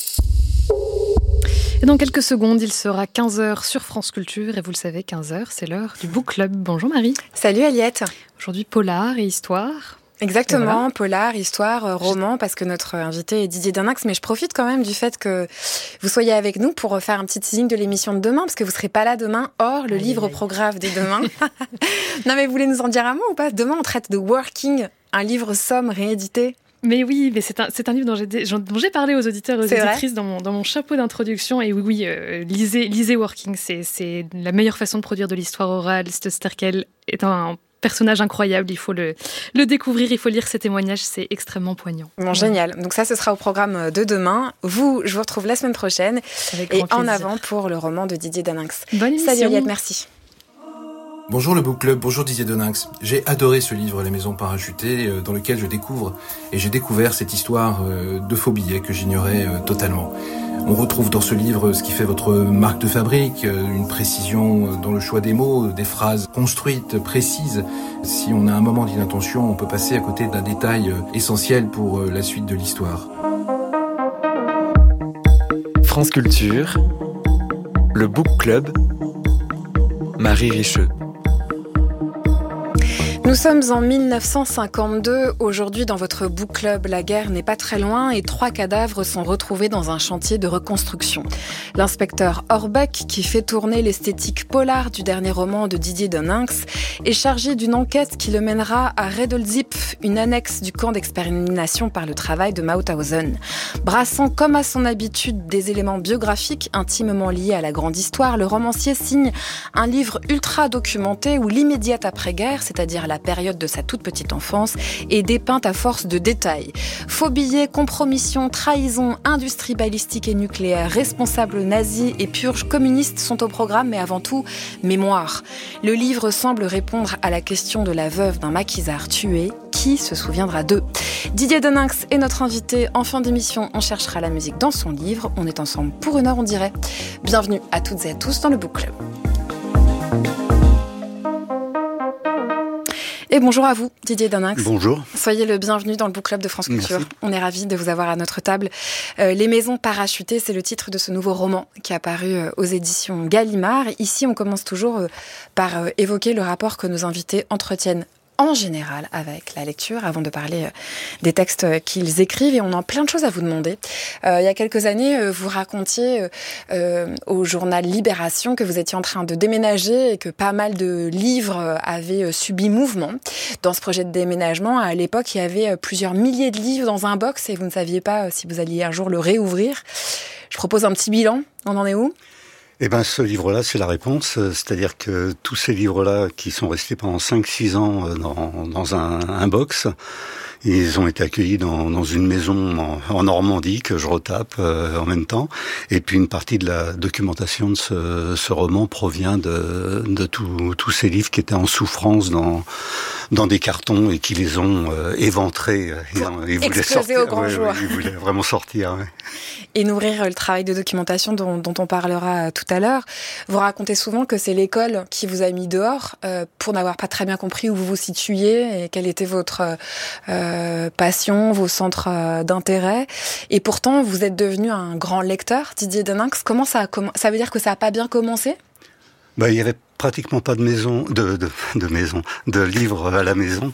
Et dans quelques secondes, il sera quinze heures sur France Culture. Et vous le savez, quinze heures, c'est l'heure du Book Club. Bonjour Marie. Salut Aliette. Aujourd'hui, polar et histoire. Exactement, voilà. Polar, histoire, roman, parce que notre invité est Didier Deninx. Mais je profite quand même du fait que vous soyez avec nous pour faire un petit teasing de l'émission de demain, parce que vous ne serez pas là demain. Or, le aïe, livre aïe. Prographe dès demain. Non mais vous voulez nous en dire un mot ou pas ? Demain, on traite de Working, un livre somme réédité. Mais oui, mais c'est un, c'est un livre dont j'ai, dont j'ai parlé aux auditeurs et aux c'est auditrices dans mon, dans mon chapeau d'introduction. Et oui, oui euh, lisez, lisez Working, c'est, c'est la meilleure façon de produire de l'histoire orale. Sterkel est un personnage incroyable, il faut le, le découvrir, il faut lire ses témoignages, c'est extrêmement poignant. Bon, ouais. Génial. Donc ça, ce sera au programme de demain. Vous, je vous retrouve la semaine prochaine. Avec et grand plaisir. En avant pour le roman de Didier Deninx. Bonne émission. Salut Aliette, merci. Bonjour le Book Club, bonjour Didier Deninx. J'ai adoré ce livre Les Maisons Parachutées dans lequel je découvre et j'ai découvert cette histoire de faux billets que j'ignorais totalement. On retrouve dans ce livre ce qui fait votre marque de fabrique, une précision dans le choix des mots, des phrases construites, précises. Si on a un moment d'inattention, on peut passer à côté d'un détail essentiel pour la suite de l'histoire. France Culture, le Book Club, Marie Richeux. Nous sommes en mille neuf cent cinquante-deux. Aujourd'hui, dans votre book club, la guerre n'est pas très loin et trois cadavres sont retrouvés dans un chantier de reconstruction. L'inspecteur Orbeck, qui fait tourner l'esthétique polar du dernier roman de Didier Deninx, est chargé d'une enquête qui le mènera à Redolzip, une annexe du camp d'extermination par le travail de Mauthausen. Brassant comme à son habitude des éléments biographiques intimement liés à la grande histoire, le romancier signe un livre ultra documenté où l'immédiate après-guerre, c'est-à-dire la période de sa toute petite enfance, est dépeinte à force de détails. Faux billets, compromission, trahison, industrie balistique et nucléaire, responsables nazis et purges communistes sont au programme, mais avant tout, mémoire. Le livre semble répondre à la question de la veuve d'un maquisard tué. Qui se souviendra d'eux ? Didier Deninx est notre invité. En fin d'émission, on cherchera la musique dans son livre. On est ensemble pour une heure, on dirait. Bienvenue à toutes et à tous dans le Book Club. Et bonjour à vous, Didier Deninx. Bonjour. Soyez le bienvenu dans le Book Club de France Culture. Merci. On est ravis de vous avoir à notre table. Euh, Les Maisons Parachutées, c'est le titre de ce nouveau roman qui est apparu euh, aux éditions Gallimard. Ici, on commence toujours euh, par euh, évoquer le rapport que nos invités entretiennent en général avec la lecture, avant de parler euh, des textes euh, qu'ils écrivent. Et on a plein de choses à vous demander. Euh, il y a quelques années, euh, vous racontiez euh, euh, au journal Libération que vous étiez en train de déménager et que pas mal de livres euh, avaient euh, subi mouvement. Dans ce projet de déménagement, à l'époque, il y avait euh, plusieurs milliers de livres dans un box et vous ne saviez pas euh, si vous alliez un jour le réouvrir. Je propose un petit bilan. On en est où ? Eh ben, ce livre-là, c'est la réponse. C'est-à-dire que tous ces livres-là, qui sont restés pendant cinq six ans dans, dans un, un box, ils ont été accueillis dans, dans une maison en, en Normandie que je retape euh, en même temps. Et puis une partie de la documentation de ce, ce roman provient de, de tous ces livres qui étaient en souffrance dans, dans des cartons et qui les ont euh, éventrés. Ils voulaient sortir. Au grand ouais, jour. Ouais, ils voulaient vraiment sortir. Ouais. Et nourrir le travail de documentation dont, dont on parlera tout à l'heure. Vous racontez souvent que c'est l'école qui vous a mis dehors euh, pour n'avoir pas très bien compris où vous vous situiez et quelle était votre euh, passion, vos centres euh, d'intérêt. Et pourtant, vous êtes devenu un grand lecteur, Didier Deninx. Comment ça a comm- ça veut dire que ça n'a pas bien commencé ? Bah, il y avait pratiquement pas de maison, de, de, de maison, de livres à la maison.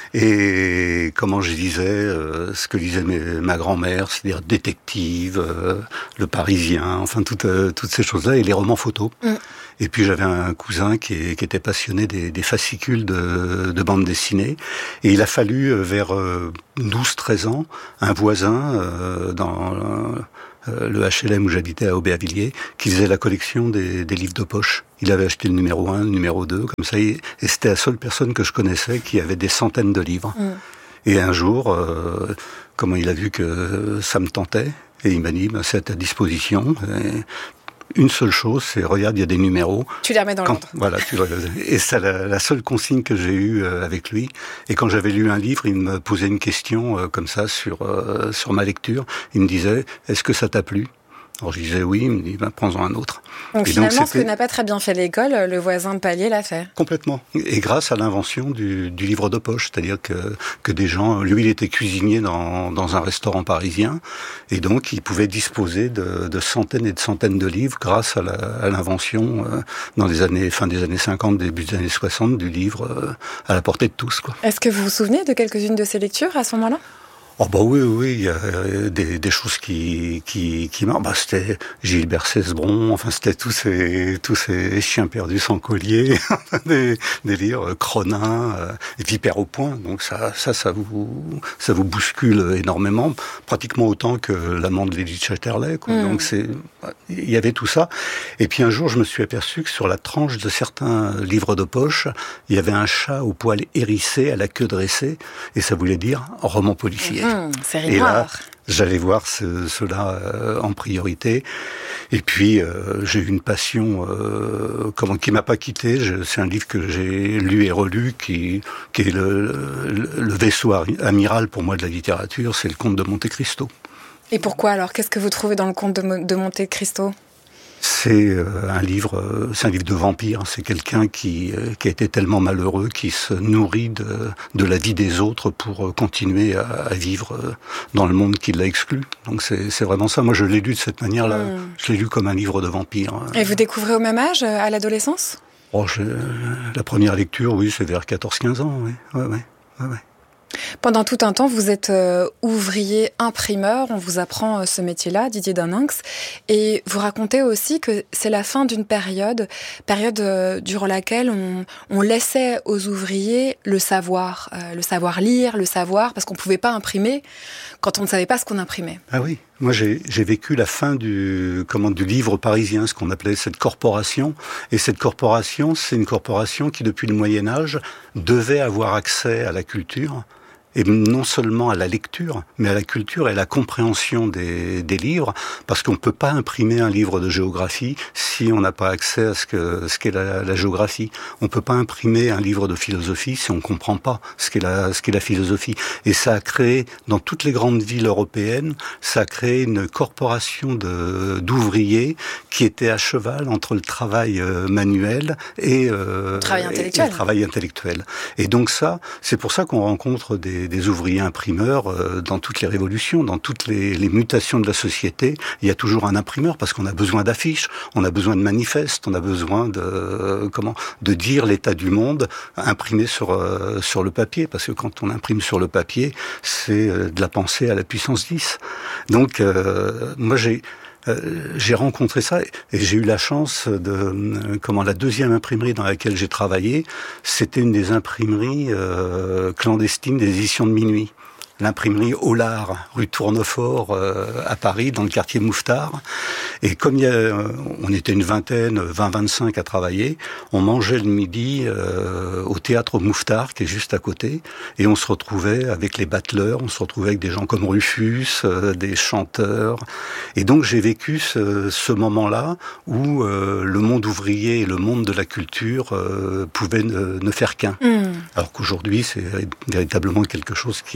Et comment je disais, euh, ce que lisait mes, ma grand-mère, c'est-à-dire détective, euh, Le Parisien, enfin toutes, euh, toutes ces choses-là, et les romans photos. Mm. Et puis j'avais un cousin qui, est, qui était passionné des, des fascicules de, de bande dessinée. Et il a fallu, vers euh, douze treize ans, un voisin euh, dans... Euh, le H L M où j'habitais à Aubéavilliers, qui faisait la collection des, des livres de poche. Il avait acheté le numéro un, le numéro deux, comme ça, et c'était la seule personne que je connaissais qui avait des centaines de livres. Mmh. Et un jour, euh, comment il a vu que ça me tentait, et il m'a dit, bah, c'est à ta disposition. Et une seule chose, c'est regarde, il y a des numéros. Tu les remets dans l'ordre. Voilà, tu, et c'est la, la seule consigne que j'ai eue euh, avec lui. Et quand j'avais lu un livre, il me posait une question euh, comme ça sur euh, sur ma lecture. Il me disait, est-ce que ça t'a plu ? Alors je disais oui, il me dit, ben, prends-en un autre. Donc et finalement, donc, ce que n'a pas très bien fait l'école, le voisin de palier l'a fait. Complètement. Et grâce à l'invention du, du livre de poche, c'est-à-dire que, que des gens, lui il était cuisinier dans, dans un restaurant parisien, et donc il pouvait disposer de, de centaines et de centaines de livres grâce à, la, à l'invention, euh, dans les années, fin des années cinquante, début des années soixante, du livre euh, à la portée de tous, quoi. Est-ce que vous vous souvenez de quelques-unes de ces lectures à ce moment-là ? Oh bah oui, oui, il y a des, des choses qui qui qui marquent. Bah c'était Gilbert Cesbron, enfin c'était tous ces tous ces chiens perdus sans collier, des, des livres Cronin, euh, et Vipère au point. Donc ça ça ça vous ça vous bouscule énormément, pratiquement autant que l'amant de Lady Chatterley, quoi. Mmh. Donc c'est il y avait tout ça. Et puis un jour, je me suis aperçu que sur la tranche de certains livres de poche, il y avait un chat au poil hérissé, à la queue dressée, et ça voulait dire roman policier. Mmh, c'est et là, j'allais voir ce, cela euh, en priorité. Et puis, euh, j'ai eu une passion euh, comment, qui m'a pas quitté. Je, c'est un livre que j'ai lu et relu, qui, qui est le, le, le vaisseau amiral pour moi de la littérature. C'est le Comte de Monte Cristo. Et pourquoi alors ? Qu'est-ce que vous trouvez dans le Comte de, de Monte Cristo ? C'est euh, un livre, euh, c'est un livre de vampire. C'est quelqu'un qui euh, qui a été tellement malheureux, qui se nourrit de de la vie des autres pour euh, continuer à, à vivre euh, dans le monde qui l'a exclu. Donc c'est c'est vraiment ça. Moi, je l'ai lu de cette manière-là. Mmh. Je l'ai lu comme un livre de vampire. Et vous découvrez au même âge, à l'adolescence ? Oh, je, la première lecture, oui, c'est vers quatorze quinze ans. Oui, ouais, ouais, ouais, ouais. Pendant tout un temps, vous êtes euh, ouvrier imprimeur, on vous apprend euh, ce métier-là, Didier Deninx, et vous racontez aussi que c'est la fin d'une période, période euh, durant laquelle on, on laissait aux ouvriers le savoir, euh, le savoir lire, le savoir, parce qu'on ne pouvait pas imprimer quand on ne savait pas ce qu'on imprimait. Ah oui, moi j'ai, j'ai vécu la fin du, comment, du livre parisien, ce qu'on appelait cette corporation, et cette corporation, c'est une corporation qui depuis le Moyen-Âge devait avoir accès à la culture, et non seulement à la lecture, mais à la culture et à la compréhension des, des livres, parce qu'on ne peut pas imprimer un livre de géographie si on n'a pas accès à ce, que, ce qu'est la, la géographie. On ne peut pas imprimer un livre de philosophie si on ne comprend pas ce qu'est, la, ce qu'est la philosophie. Et ça a créé, dans toutes les grandes villes européennes, ça a créé une corporation de, d'ouvriers qui étaient à cheval entre le travail euh, manuel et, euh, travail intellectuel. et le travail intellectuel. Et donc ça, c'est pour ça qu'on rencontre des des ouvriers imprimeurs euh, dans toutes les révolutions, dans toutes les, les mutations de la société. Il y a toujours un imprimeur parce qu'on a besoin d'affiches, on a besoin de manifestes, on a besoin de euh, comment de dire l'état du monde imprimé sur euh, sur le papier, parce que quand on imprime sur le papier, c'est euh, de la pensée à la puissance dix. Donc euh, moi j'ai Euh, j'ai rencontré ça et j'ai eu la chance de euh, comment la deuxième imprimerie dans laquelle j'ai travaillé, c'était une des imprimeries euh, clandestines des éditions de minuit. L'imprimerie Hollard, rue Tournefort, euh, à Paris, dans le quartier Mouffetard. Et comme il y a, euh, on était une vingtaine, vingt vingt-cinq à travailler, on mangeait le midi euh, au théâtre Mouffetard, qui est juste à côté, et on se retrouvait avec les battleurs, on se retrouvait avec des gens comme Rufus, euh, des chanteurs. Et donc j'ai vécu ce, ce moment-là où euh, le monde ouvrier et le monde de la culture euh, pouvaient ne, ne faire qu'un. Mmh. Alors qu'aujourd'hui, c'est véritablement quelque chose qui a été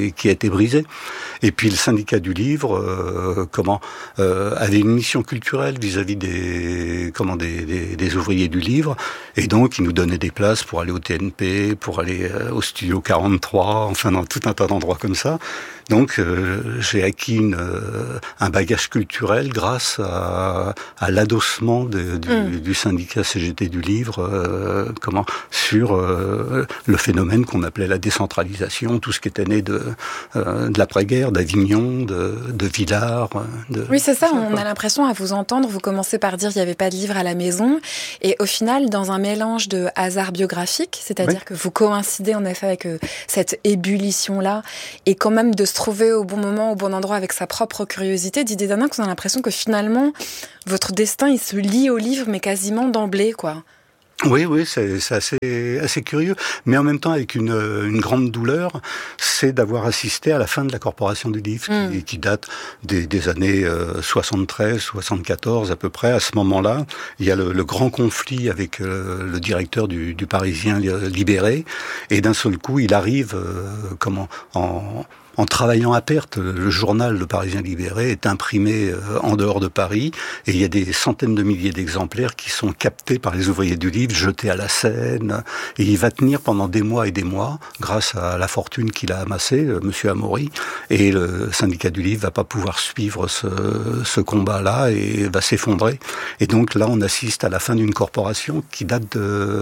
été qui a été brisé. Et puis le syndicat du livre, euh, comment euh, avait une mission culturelle vis-à-vis des comment des, des, des ouvriers du livre, et donc il nous donnait des places pour aller au T N P, pour aller euh, au Studio quarante-trois, enfin dans tout un tas d'endroits comme ça. Donc euh, j'ai acquis une, euh, un bagage culturel grâce à, à l'adossement de, du, mmh. du syndicat C G T du livre, euh, comment sur euh, le phénomène qu'on appelait la décentralisation, tout ce qui était né de, euh, de l'après-guerre, d'Avignon, de, de Villars. De, oui, c'est ça, on a l'impression à vous entendre, vous commencez par dire qu'il n'y avait pas de livre à la maison, et au final, dans un mélange de hasard biographique, c'est-à-dire oui. que vous coïncidez en effet avec euh, cette ébullition-là, et quand même de se trouver au bon moment, au bon endroit avec sa propre curiosité. Didier Daninx, on a l'impression que finalement, votre destin, il se lie au livre, mais quasiment d'emblée, quoi. Oui, oui, c'est, c'est assez, assez curieux, mais en même temps avec une, une grande douleur, c'est d'avoir assisté à la fin de la Corporation du livre, mmh. qui, qui date des, des années euh, soixante-treize, soixante-quatorze à peu près. À ce moment-là, il y a le, le grand conflit avec euh, le directeur du, du Parisien Libéré, et d'un seul coup, il arrive, euh, comment, en En travaillant à perte, le journal Le Parisien Libéré est imprimé en dehors de Paris, et il y a des centaines de milliers d'exemplaires qui sont captés par les ouvriers du livre, jetés à la Seine, et il va tenir pendant des mois et des mois, grâce à la fortune qu'il a amassée, Monsieur Amaury, et le syndicat du livre va pas pouvoir suivre ce, ce combat-là et va s'effondrer. Et donc là, on assiste à la fin d'une corporation qui date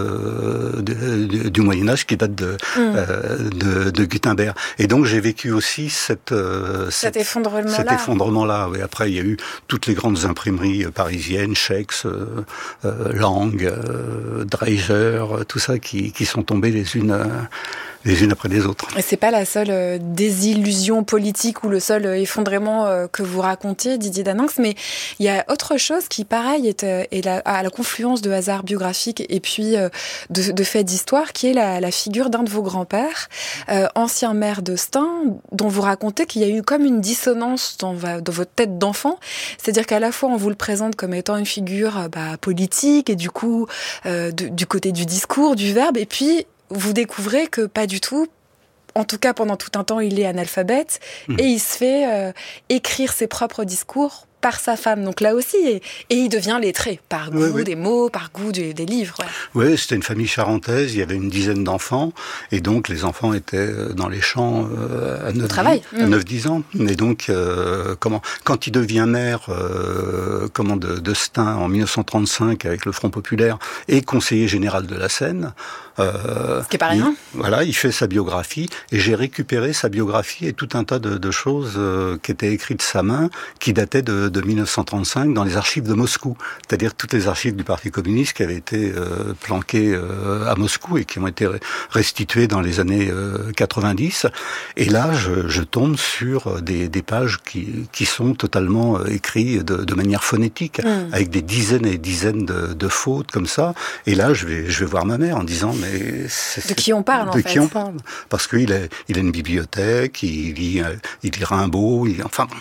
de, de, de, du Moyen-Âge, qui date de, mmh. euh, de, de Gutenberg. Et donc j'ai vécu aussi aussi cette, euh, cet, cet effondrement-là. Cet effondrement-là. Oui. Après, il y a eu toutes les grandes imprimeries parisiennes, Schex, euh, euh, Lang, euh, Dreiser, tout ça qui, qui sont tombées les unes, euh, les unes après les autres. Et c'est pas la seule euh, désillusion politique ou le seul euh, effondrement euh, que vous racontiez, Didier Daninx, mais il y a autre chose qui, pareil, est, euh, est la, à la confluence de hasard biographique et puis euh, de, de faits d'histoire, qui est la, la figure d'un de vos grands-pères, euh, ancien maire de Stein, dont vous racontez qu'il y a eu comme une dissonance dans, dans votre tête d'enfant. C'est-à-dire qu'à la fois, on vous le présente comme étant une figure bah, politique et du coup, euh, de, du côté du discours, du verbe, et puis vous découvrez que pas du tout. En tout cas, pendant tout un temps, il est analphabète mmh. et il se fait euh, écrire ses propres discours par sa femme. Donc là aussi, et, et il devient lettré, par goût oui, oui. des mots, par goût des, des livres. Ouais. Oui, c'était une famille charentaise, il y avait une dizaine d'enfants, et donc les enfants étaient dans les champs euh, à neuf dix ans. Et donc, euh, comment, quand il devient maire euh, comment, de, de Stein en dix-neuf cent trente-cinq avec le Front Populaire, et conseiller général de la Seine, Euh, Ce qui est pas rien. Il, voilà, il fait sa biographie, et j'ai récupéré sa biographie et tout un tas de, de choses euh, qui étaient écrites de sa main, qui dataient de, de dix-neuf cent trente-cinq dans les archives de Moscou. C'est-à-dire toutes les archives du Parti communiste qui avaient été euh, planquées euh, à Moscou et qui ont été restituées dans les années euh, quatre-vingt-dix. Et là, je, je tombe sur des, des pages qui, qui sont totalement écrites de, de manière phonétique, mmh. avec des dizaines et dizaines de, de fautes comme ça. Et là, je vais, je vais voir ma mère en disant mais de qui on parle, en fait. De qui on parle. Parce qu'il a, il a une bibliothèque, il lit, il lit Rimbaud, il, enfin bon.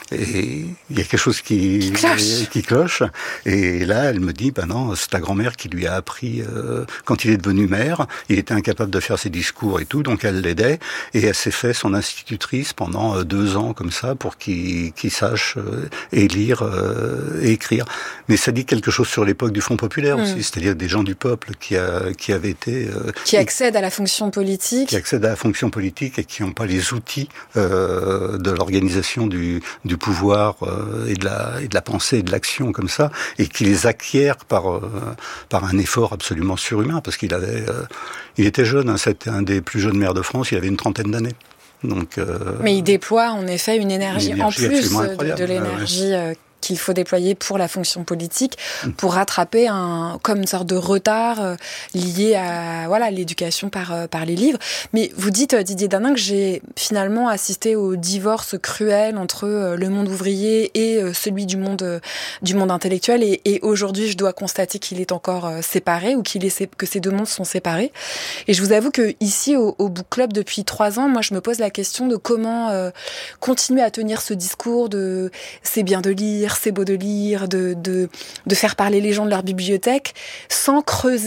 Et il y a quelque chose qui, qui cloche. Qui cloche. Et là, elle me dit, ben non, c'est ta grand-mère qui lui a appris, euh, quand il est devenu maire, il était incapable de faire ses discours et tout, donc elle l'aidait. Et elle s'est fait son institutrice pendant euh, deux ans, comme ça, pour qu'il, qu'il sache euh, et lire euh, et écrire. Mais ça dit quelque chose sur l'époque du Front Populaire mmh. aussi, c'est-à-dire des gens du peuple qui, a, qui avaient été Euh, qui accèdent à la fonction politique. Qui accèdent à la fonction politique et qui n'ont pas les outils euh, de l'organisation du, du pouvoir euh, et, de la, et de la pensée et de l'action comme ça, et qui les acquièrent par, euh, par un effort absolument surhumain, parce qu'il avait, euh, il était jeune, hein, c'était un des plus jeunes maires de France, il avait une trentaine d'années. Donc, euh, Mais il déploie en effet une énergie, une énergie en plus de, de l'énergie euh, ouais. qu'il faut déployer pour la fonction politique, pour rattraper un comme une sorte de retard euh, lié à voilà l'éducation par euh, par les livres. Mais vous dites euh, Didier Daninx que j'ai finalement assisté au divorce cruel entre euh, le monde ouvrier et euh, celui du monde euh, du monde intellectuel, et, et aujourd'hui je dois constater qu'il est encore euh, séparé, ou qu'il est que ces deux mondes sont séparés. Et je vous avoue que ici au, au Book Club depuis trois ans, moi je me pose la question de comment euh, continuer à tenir ce discours de c'est bien de lire, c'est beau de lire, de, de, de faire parler les gens de leur bibliothèque, sans creuser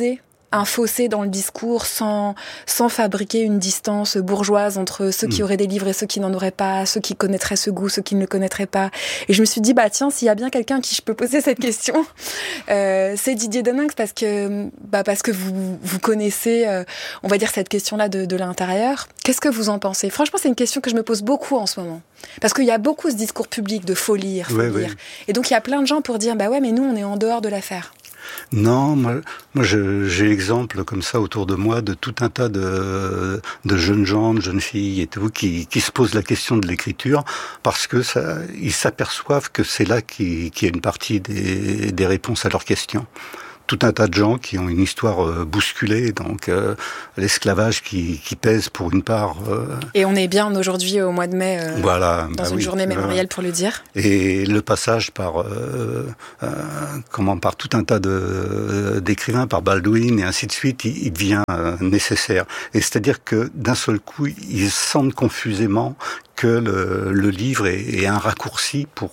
un fossé dans le discours sans, sans fabriquer une distance bourgeoise entre ceux qui auraient des livres et ceux qui n'en auraient pas, ceux qui connaîtraient ce goût, ceux qui ne le connaîtraient pas. Et je me suis dit, bah tiens, s'il y a bien quelqu'un à qui je peux poser cette question, euh, c'est Didier Deninx, parce que, bah parce que vous, vous connaissez, euh, on va dire, cette question-là de, de l'intérieur. Qu'est-ce que vous en pensez ? Franchement, c'est une question que je me pose beaucoup en ce moment. Parce qu'il y a beaucoup ce discours public de faut lire, faut ouais, lire. Ouais. Et donc, il y a plein de gens pour dire, bah ouais, mais nous, on est en dehors de l'affaire. Non, moi, moi je, j'ai l'exemple comme ça autour de moi de tout un tas de, de jeunes gens, de jeunes filles et tout, qui, qui se posent la question de l'écriture parce que ça, ils s'aperçoivent que c'est là qu'il, qu'il y a une partie des, des réponses à leurs questions. Tout un tas de gens qui ont une histoire euh, bousculée, donc euh, l'esclavage qui, qui pèse pour une part. Euh, et on est bien aujourd'hui au mois de mai, euh, voilà, dans bah une oui, journée mémorielle euh, pour le dire. Et le passage par euh, euh, comment par tout un tas de d'écrivains, par Baldwin et ainsi de suite, il, il devient euh, nécessaire. Et c'est-à-dire que d'un seul coup, ils sentent confusément que le, le livre est, est un raccourci pour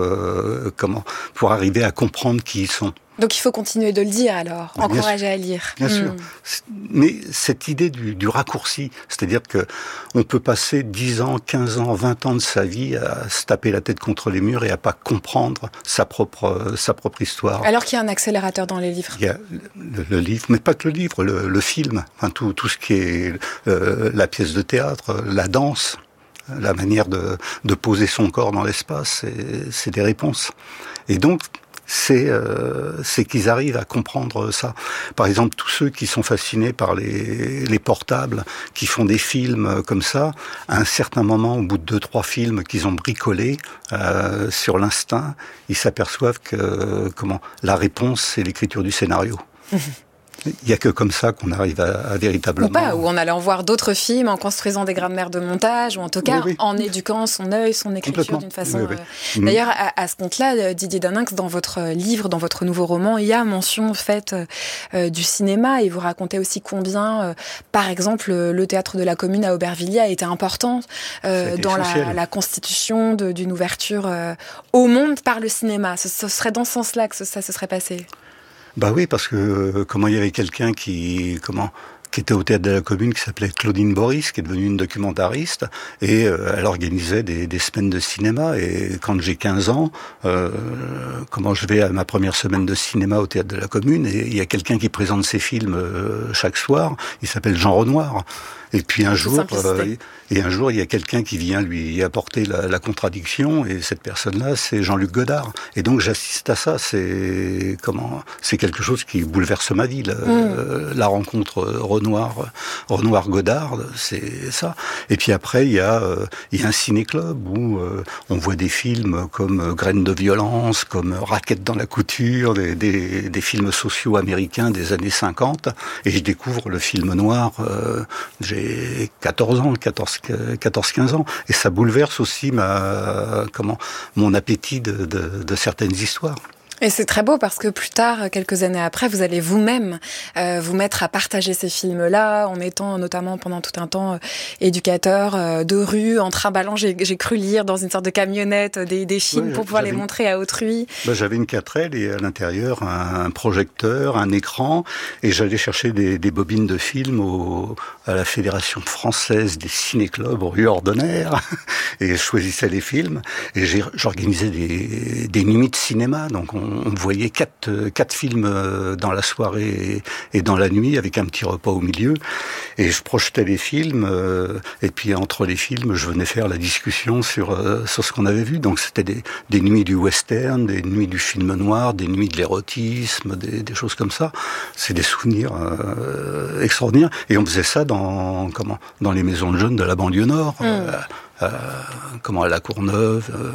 euh, comment pour arriver à comprendre qui ils sont. Donc il faut continuer de le dire alors, bien encourager sûr, à lire. Bien mmh. sûr. Mais cette idée du, du raccourci, c'est-à-dire que on peut passer dix ans, quinze ans, vingt ans de sa vie à se taper la tête contre les murs et à pas comprendre sa propre, sa propre histoire. Alors qu'il y a un accélérateur dans les livres. Il y a le, le livre, mais pas que le livre, le, le film, enfin, tout, tout ce qui est euh, la pièce de théâtre, la danse. La manière de, de poser son corps dans l'espace, c'est, c'est des réponses. Et donc, c'est, euh, c'est qu'ils arrivent à comprendre ça. Par exemple, tous ceux qui sont fascinés par les, les portables, qui font des films comme ça, à un certain moment, au bout de deux, trois films qu'ils ont bricolés euh, sur l'instinct, ils s'aperçoivent que comment la réponse, c'est l'écriture du scénario. Mmh. Il n'y a que comme ça qu'on arrive à, à véritablement... Ou pas, ou en allant voir d'autres films, en construisant des grammaires de montage, ou en tout cas, oui, oui. en éduquant son œil, son écriture d'une façon... Oui, oui. Euh... D'ailleurs, à, à ce compte-là, Didier Deninx, dans votre livre, dans votre nouveau roman, il y a mention faite euh, du cinéma, et vous racontez aussi combien, euh, par exemple, le théâtre de la Commune à Aubervilliers a été important euh, dans la, la constitution de, d'une ouverture euh, au monde par le cinéma. Ce, ce serait dans ce sens-là que ce, ça se serait passé. Bah oui, parce que euh, comment il y avait quelqu'un qui comment qui était au théâtre de la Commune, qui s'appelait Claudine Boris, qui est devenue une documentariste, et euh, elle organisait des, des semaines de cinéma. Et quand j'ai quinze ans, euh, comment je vais à ma première semaine de cinéma au théâtre de la Commune, et il y a quelqu'un qui présente ses films euh, chaque soir. Il s'appelle Jean Renoir. Et puis un jour, euh, et un jour, il y a quelqu'un qui vient lui apporter la, la contradiction, et cette personne-là, c'est Jean-Luc Godard. Et donc j'assiste à ça. C'est comment, c'est quelque chose qui bouleverse ma vie. La, mmh. la rencontre Renoir, Renoir Godard, c'est ça. Et puis après, il y a, euh, il y a un ciné-club où euh, on voit des films comme Graines de violence, comme Raquettes dans la couture, des, des, des films sociaux américains des années cinquante, et je découvre le film noir. Euh, j'ai quatorze ans, quatorze, quinze ans, et ça bouleverse aussi ma, comment, mon appétit de, de, de certaines histoires. Et c'est très beau parce que plus tard, quelques années après, vous allez vous-même euh, vous mettre à partager ces films-là, en étant notamment pendant tout un temps euh, éducateur euh, de rue, en trimballant, j'ai, j'ai cru lire dans une sorte de camionnette des, des films ouais, pour pouvoir les montrer à autrui. Bah, j'avais une quatre L et à l'intérieur un projecteur, un écran, et j'allais chercher des, des bobines de films au, à la Fédération française des ciné-clubs rue Ordonnaire, et je choisissais les films, et j'ai, j'organisais des, des nuits de cinéma, donc on on voyait quatre, quatre films dans la soirée et dans la nuit, avec un petit repas au milieu. Et je projetais les films, et puis entre les films, je venais faire la discussion sur, sur ce qu'on avait vu. Donc c'était des, des nuits du western, des nuits du film noir, des nuits de l'érotisme, des, des choses comme ça. C'est des souvenirs euh, extraordinaires. Et on faisait ça dans, comment, dans les maisons de jeunes de la banlieue nord, mmh. euh, euh, comment, à la Courneuve, euh,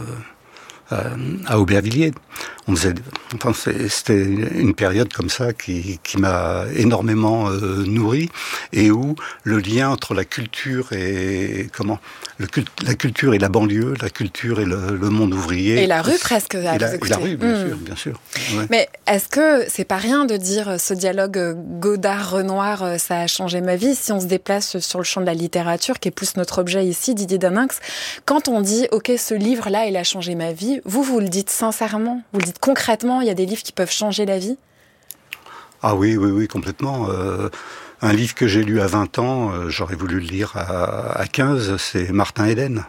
à Aubervilliers. On faisait, enfin, c'était une période comme ça qui, qui m'a énormément euh, nourri, et où le lien entre la culture et comment le culte, la culture et la banlieue, la culture et le, le monde ouvrier. Et la rue presque. À et, la, vous et la rue, bien mmh. sûr, bien sûr. Ouais. Mais est-ce que c'est pas rien de dire ce dialogue Godard-Renoir, ça a changé ma vie? Si on se déplace sur le champ de la littérature, qui est plus notre objet ici, Didier Deninx, quand on dit ok, ce livre-là, il a changé ma vie, vous vous le dites sincèrement, vous le dites concrètement, il y a des livres qui peuvent changer la vie? Ah oui, oui, oui, complètement. Euh, un livre que j'ai lu à vingt ans, euh, j'aurais voulu le lire à, à quinze, c'est Martin Eden.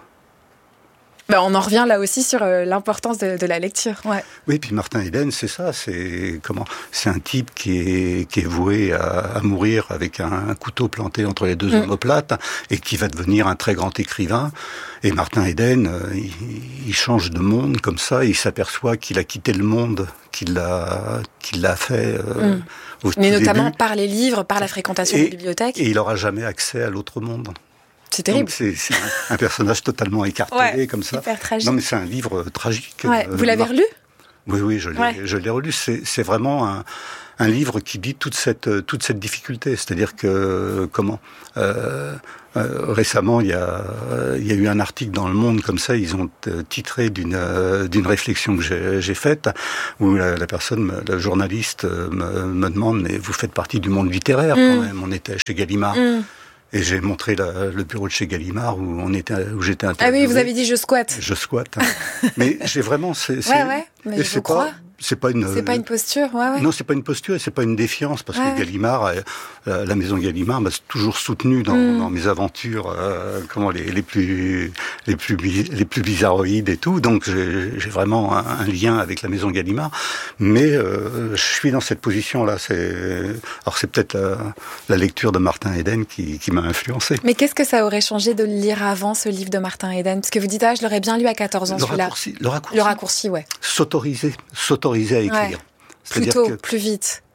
Ben, on en revient là aussi sur euh, l'importance de, de la lecture. Ouais. Oui, puis Martin Eden, c'est ça, c'est comment, c'est un type qui est qui est voué à, à mourir avec un, un couteau planté entre les deux mmh. omoplates et qui va devenir un très grand écrivain. Et Martin Eden, euh, il, il change de monde comme ça, et il s'aperçoit qu'il a quitté le monde, qu'il l'a qu'il l'a fait. Euh, mmh. au Mais notamment début. Par les livres, par la fréquentation et, des bibliothèques. Et il n'aura jamais accès à l'autre monde. C'est terrible. Donc c'est, c'est un, un personnage totalement écartelé ouais, comme ça. Hyper tragique. Non mais c'est un livre tragique. Ouais. Euh, Vous l'avez Mar- relu ? Oui, oui, je l'ai, ouais. je l'ai relu. C'est, c'est vraiment un, un livre qui dit toute cette, toute cette difficulté. C'est-à-dire que, comment euh, euh, récemment, il y a, il y a eu un article dans Le Monde comme ça. Ils ont titré d'une, d'une réflexion que j'ai, j'ai faite, où la, la personne, la journaliste, me, me demande, mais vous faites partie du monde littéraire mmh. quand même. On était chez Gallimard. Mmh. Et j'ai montré la, le bureau de chez Gallimard où on était, où j'étais interviewé. Ah oui, vous avez dit je squatte. Je squatte. Hein. Mais j'ai vraiment, c'est, c'est ouais, ouais, mais je c'est crois. pas, c'est pas une, c'est pas une posture, ouais, ouais. Non, c'est pas une posture et c'est pas une défiance parce ouais. que Gallimard, euh, la maison Gallimard m'a toujours soutenu dans, mm. dans mes aventures, euh, comment les, les plus, les plus, les plus bizarroïdes et tout. Donc j'ai, j'ai vraiment un, un lien avec la maison Gallimard. Mais euh, je suis dans cette position-là. C'est, alors c'est peut-être la, la lecture de Martin Eden qui, qui m'a influencé. Mais qu'est-ce que ça aurait changé de le lire avant ce livre de Martin Eden ? Parce que vous dites, ah, je l'aurais bien lu à quatorze ans, le celui-là. Raccourci, le raccourci. Le raccourci, ouais. S'autoriser, s'autoriser à écrire. Ouais. Plus tôt, que plus vite.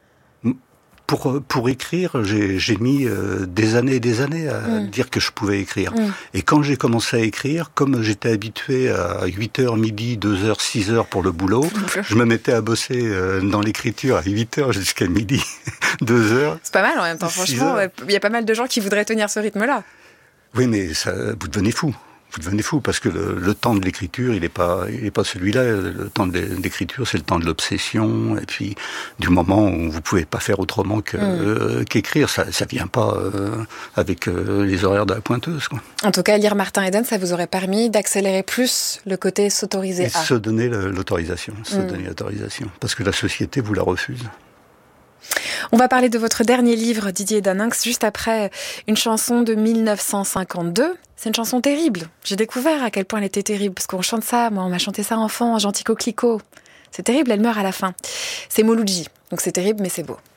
Pour, pour écrire, j'ai, j'ai mis euh, des années et des années à mmh. dire que je pouvais écrire. Mmh. Et quand j'ai commencé à écrire, comme j'étais habitué à huit heures, midi, deux heures, six heures pour le boulot, je me mettais à bosser euh, dans l'écriture à huit heures jusqu'à midi, deux heures. C'est pas mal en même temps, franchement. Il y a pas mal de gens qui voudraient tenir ce rythme-là. Oui, mais ça, vous devenez fou. Vous devenez fou parce que le, le temps de l'écriture, il n'est pas, il est pas celui-là. Le temps de l'écriture, c'est le temps de l'obsession et puis du moment où vous pouvez pas faire autrement que, mmh. euh, qu'écrire. Ça, ça vient pas euh, avec euh, les horaires de la pointeuse, quoi. En tout cas, lire Martin Eden, ça vous aurait permis d'accélérer plus le côté s'autoriser et à. se donner le, l'autorisation, se mmh. donner l'autorisation, parce que la société vous la refuse. On va parler de votre dernier livre, Didier Daninx, juste après une chanson de mille neuf cent cinquante-deux. C'est une chanson terrible. J'ai découvert à quel point elle était terrible, parce qu'on chante ça, moi on m'a chanté ça enfant, Gentil Coquelicot. C'est terrible, elle meurt à la fin. C'est Mouloudji, donc c'est terrible mais c'est beau.